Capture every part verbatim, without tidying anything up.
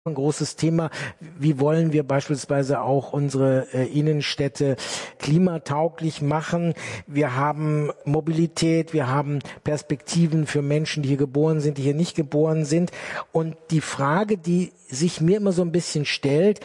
Ein großes Thema. Wie wollen wir beispielsweise auch unsere äh, Innenstädte klimatauglich machen? Wir haben Mobilität, wir haben Perspektiven für Menschen, die hier geboren sind, die hier nicht geboren sind. Und die Frage, die sich mir immer so ein bisschen stellt,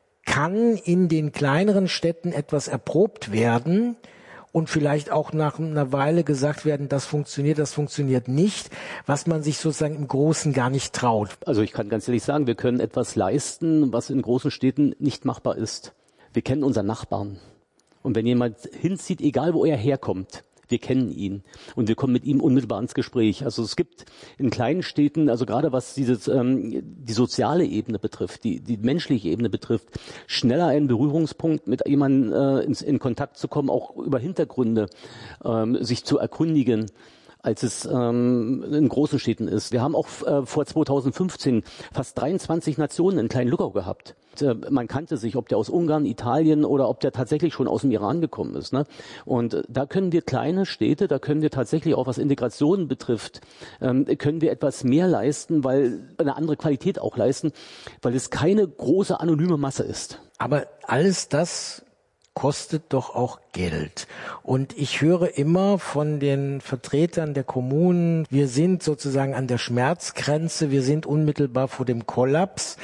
kann in den kleineren Städten etwas erprobt werden und vielleicht auch nach einer Weile gesagt werden, das funktioniert, das funktioniert nicht, was man sich sozusagen im Großen gar nicht traut? Also ich kann ganz ehrlich sagen, wir können etwas leisten, was in großen Städten nicht machbar ist. Wir kennen unseren Nachbarn. Und wenn jemand hinzieht, egal wo er herkommt, wir kennen ihn und wir kommen mit ihm unmittelbar ins Gespräch. Also es gibt in kleinen Städten, also gerade was dieses, ähm, die soziale Ebene betrifft, die, die menschliche Ebene betrifft, schneller einen Berührungspunkt mit jemandem äh, in, in Kontakt zu kommen, auch über Hintergründe ähm, sich zu erkundigen, als es ähm, in großen Städten ist. Wir haben auch äh, vor zweitausendfünfzehn fast dreiundzwanzig Nationen in Klein-Luckau gehabt. Äh, man kannte sich, ob der aus Ungarn, Italien oder ob der tatsächlich schon aus dem Iran gekommen ist. Ne? Und äh, da können wir kleine Städte, da können wir tatsächlich auch, was Integration betrifft, ähm, können wir etwas mehr leisten, weil eine andere Qualität auch leisten, weil es keine große anonyme Masse ist. Aber alles das kostet doch auch Geld. Und ich höre immer von den Vertretern der Kommunen, wir sind sozusagen an der Schmerzgrenze, wir sind unmittelbar vor dem Kollaps.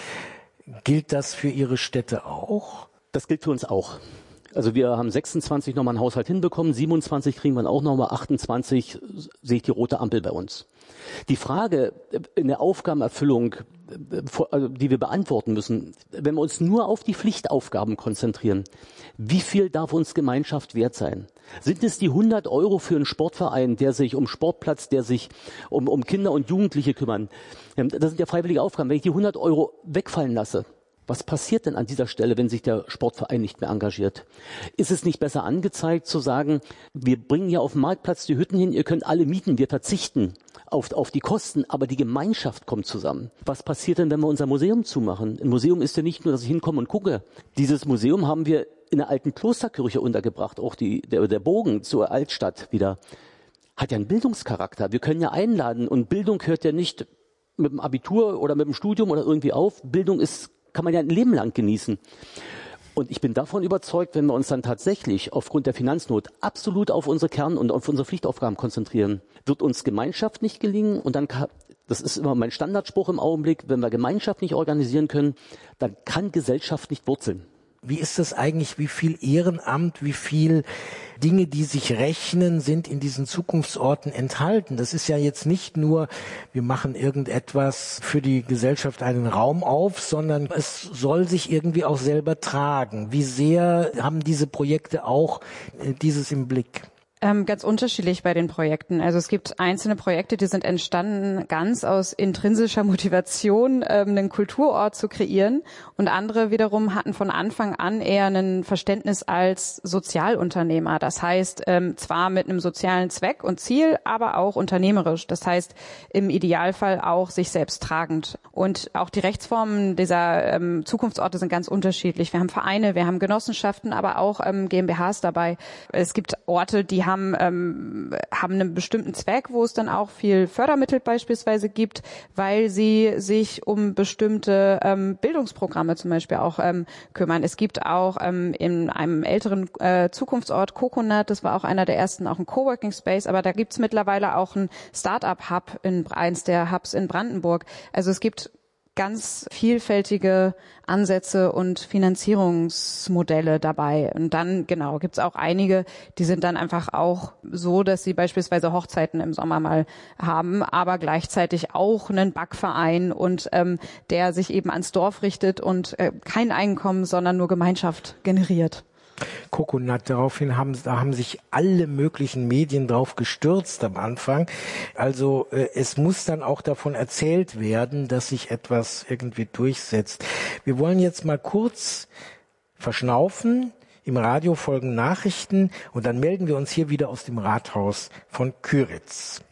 Gilt das für Ihre Städte auch? Das gilt für uns auch. Also wir haben sechsundzwanzig nochmal einen Haushalt hinbekommen, siebenundzwanzig kriegen wir auch nochmal, achtundzwanzig sehe ich die rote Ampel bei uns. Die Frage in der Aufgabenerfüllung, die wir beantworten müssen, wenn wir uns nur auf die Pflichtaufgaben konzentrieren, wie viel darf uns Gemeinschaft wert sein? Sind es die hundert Euro für einen Sportverein, der sich um Sportplatz, der sich um, um Kinder und Jugendliche kümmern? Das sind ja freiwillige Aufgaben. Wenn ich die hundert Euro wegfallen lasse, was passiert denn an dieser Stelle, wenn sich der Sportverein nicht mehr engagiert? Ist es nicht besser angezeigt zu sagen, wir bringen ja auf dem Marktplatz die Hütten hin, ihr könnt alle mieten, wir verzichten auf, auf die Kosten, aber die Gemeinschaft kommt zusammen. Was passiert denn, wenn wir unser Museum zumachen? Ein Museum ist ja nicht nur, dass ich hinkomme und gucke. Dieses Museum haben wir in der alten Klosterkirche untergebracht, auch die, der, der Bogen zur Altstadt wieder. Hat ja einen Bildungscharakter. Wir können ja einladen und Bildung hört ja nicht mit dem Abitur oder mit dem Studium oder irgendwie auf. Bildung ist kann man ja ein Leben lang genießen. Und ich bin davon überzeugt, wenn wir uns dann tatsächlich aufgrund der Finanznot absolut auf unsere Kern- und auf unsere Pflichtaufgaben konzentrieren, wird uns Gemeinschaft nicht gelingen. Und dann kann, das ist immer mein Standardspruch im Augenblick, wenn wir Gemeinschaft nicht organisieren können, dann kann Gesellschaft nicht wurzeln. Wie ist das eigentlich, wie viel Ehrenamt, wie viel Dinge, die sich rechnen, sind in diesen Zukunftsorten enthalten? Das ist ja jetzt nicht nur, wir machen irgendetwas für die Gesellschaft einen Raum auf, sondern es soll sich irgendwie auch selber tragen. Wie sehr haben diese Projekte auch dieses im Blick? Ähm, ganz unterschiedlich bei den Projekten. Also es gibt einzelne Projekte, die sind entstanden ganz aus intrinsischer Motivation, ähm, einen Kulturort zu kreieren, und andere wiederum hatten von Anfang an eher ein Verständnis als Sozialunternehmer. Das heißt, ähm, zwar mit einem sozialen Zweck und Ziel, aber auch unternehmerisch. Das heißt, im Idealfall auch sich selbst tragend. Und auch die Rechtsformen dieser ähm, Zukunftsorte sind ganz unterschiedlich. Wir haben Vereine, wir haben Genossenschaften, aber auch ähm, GmbHs dabei. Es gibt Orte, die haben ähm, haben einen bestimmten Zweck, wo es dann auch viel Fördermittel beispielsweise gibt, weil sie sich um bestimmte ähm, Bildungsprogramme zum Beispiel auch ähm, kümmern. Es gibt auch ähm, in einem älteren äh, Zukunftsort Coconut, das war auch einer der ersten, auch ein Coworking Space, aber da gibt's mittlerweile auch ein Start-up-Hub, in eins der Hubs in Brandenburg. Also es gibt ganz vielfältige Ansätze und Finanzierungsmodelle dabei. Und dann, genau, gibt's auch einige, die sind dann einfach auch so, dass sie beispielsweise Hochzeiten im Sommer mal haben, aber gleichzeitig auch einen Backverein und ähm, der sich eben ans Dorf richtet und äh, kein Einkommen, sondern nur Gemeinschaft generiert. Coconut, daraufhin haben, da haben sich alle möglichen Medien drauf gestürzt am Anfang. Also äh, es muss dann auch davon erzählt werden, dass sich etwas irgendwie durchsetzt. Wir wollen jetzt mal kurz verschnaufen. Im Radio folgen Nachrichten und dann melden wir uns hier wieder aus dem Rathaus von Kyritz.